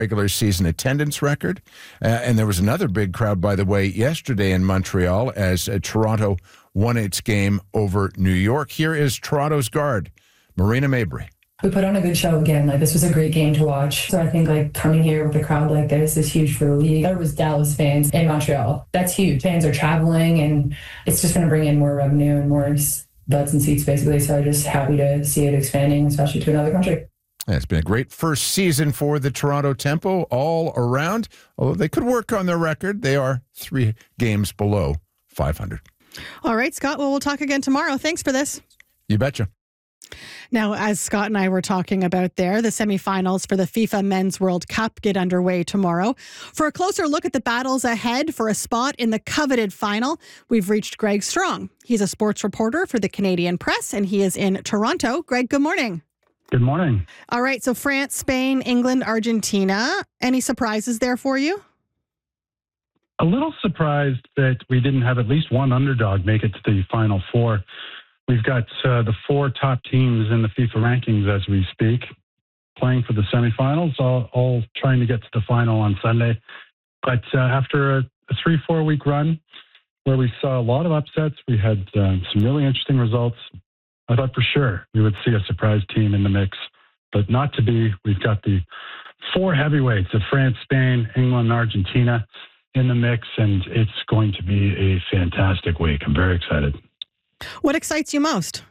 regular season attendance record. And there was another big crowd, by the way, yesterday in Montreal as Toronto won its game over New York. Here is Toronto's guard, Marina Mabrey. We put on a good show again. This was a great game to watch. So I think coming here with a crowd like this is huge for the league. There was Dallas fans in Montreal. That's huge. Fans are traveling, and it's just going to bring in more revenue and more butts and seats, basically. So I'm just happy to see it expanding, especially to another country. It's been a great first season for the Toronto Tempo all around. Although they could work on their record, they are 3 games below 500. All right, Scott. Well, we'll talk again tomorrow. Thanks for this. You betcha. Now, as Scott and I were talking about there, the semifinals for the FIFA Men's World Cup get underway tomorrow. For a closer look at the battles ahead for a spot in the coveted final, we've reached Greg Strong. He's a sports reporter for the Canadian Press, and he is in Toronto. Greg, good morning. Good morning. All right, so France, Spain, England, Argentina. Any surprises there for you? A little surprised that we didn't have at least one underdog make it to the Final Four. We've got the 4 top teams in the FIFA rankings as we speak, playing for the semifinals, all trying to get to the final on Sunday. But after a 3-4 week run where we saw a lot of upsets, we had some really interesting results. I thought for sure we would see a surprise team in the mix, but not to be. We've got the 4 heavyweights of France, Spain, England, and Argentina in the mix, and it's going to be a fantastic week. I'm very excited. What excites you most?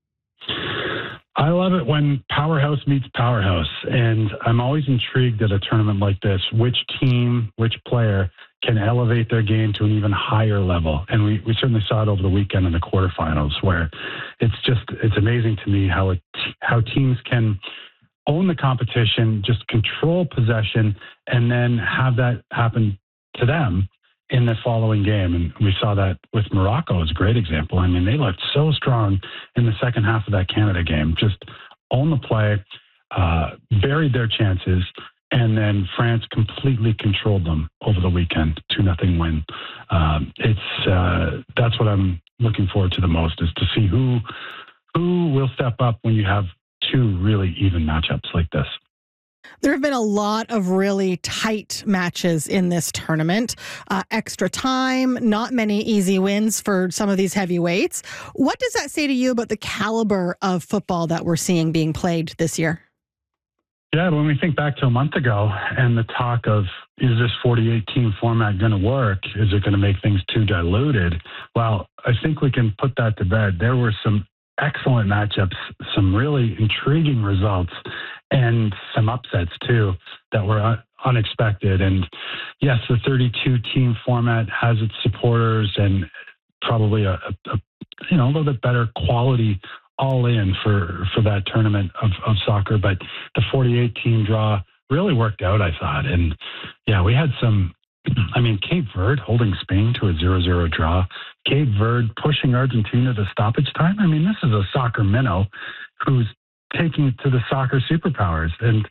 I love it when powerhouse meets powerhouse, and I'm always intrigued at a tournament like this, which team, which player can elevate their game to an even higher level. And we certainly saw it over the weekend in the quarterfinals, where it's amazing to me how teams can own the competition, just control possession, and then have that happen to them in the following game. And we saw that with Morocco as a great example. I mean, they looked so strong in the second half of that Canada game, just owned the play, buried their chances, and then France completely controlled them over the weekend, 2-0 win. That's what I'm looking forward to the most, is to see who will step up when you have 2 really even matchups like this. There have been a lot of really tight matches in this tournament. Extra time, not many easy wins for some of these heavyweights. What does that say to you about the caliber of football that we're seeing being played this year? Yeah, when we think back to a month ago and the talk of, is this 48-team format going to work? Is it going to make things too diluted? Well, I think we can put that to bed. There were some excellent matchups, some really intriguing results, and some upsets too that were unexpected. And yes, the 32-team format has its supporters and probably a little bit better quality all in for that tournament of soccer. But the 48-team draw really worked out, I thought. And yeah, we had Cape Verde holding Spain to a 0-0 draw. Cape Verde pushing Argentina to stoppage time. I mean, this is a soccer minnow who's taking it to the soccer superpowers. And,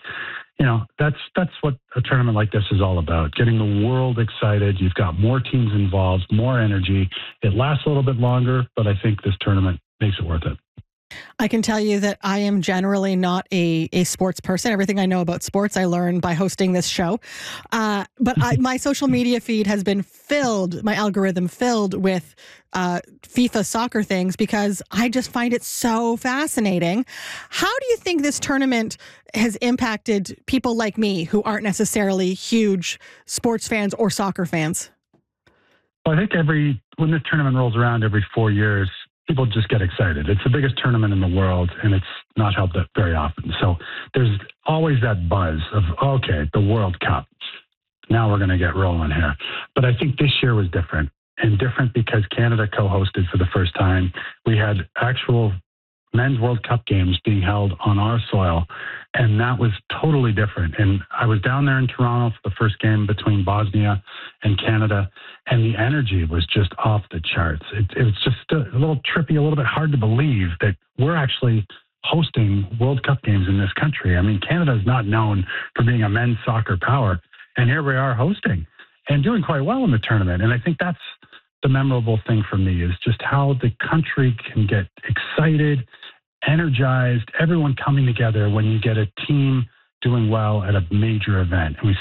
that's what a tournament like this is all about, getting the world excited. You've got more teams involved, more energy. It lasts a little bit longer, but I think this tournament makes it worth it. I can tell you that I am generally not a sports person. Everything I know about sports, I learned by hosting this show. But my social media feed has been my algorithm filled with FIFA soccer things because I just find it so fascinating. How do you think this tournament has impacted people like me who aren't necessarily huge sports fans or soccer fans? Well, I think when this tournament rolls around every 4 years, people just get excited. It's the biggest tournament in the world, and it's not held very often. So there's always that buzz of, okay, the World Cup. Now we're going to get rolling here. But I think this year was different, and different because Canada co-hosted for the first time. We had actual men's World Cup games being held on our soil, and that was totally different. And I was down there in Toronto for the first game between Bosnia and Canada, and the energy was just off the charts. It was just a little trippy, a little bit hard to believe that we're actually hosting World Cup games in this country. I mean, Canada is not known for being a men's soccer power, and here we are hosting and doing quite well in the tournament. And I think that's the memorable thing for me, is just how the country can get excited, energized, everyone coming together when you get a team doing well at a major event. And we